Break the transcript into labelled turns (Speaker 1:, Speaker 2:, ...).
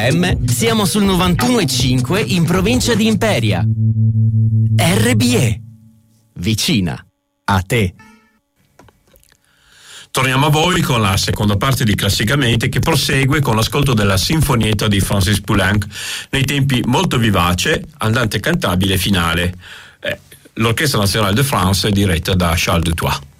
Speaker 1: Siamo sul 91,5 in provincia di Imperia. RBE. Vicina a te.
Speaker 2: Torniamo a voi con la seconda parte di Classicamente, che prosegue con l'ascolto della Sinfonietta di Francis Poulenc nei tempi molto vivace, andante cantabile finale. L'Orchestra Nazionale de France è diretta da Charles Dutoit.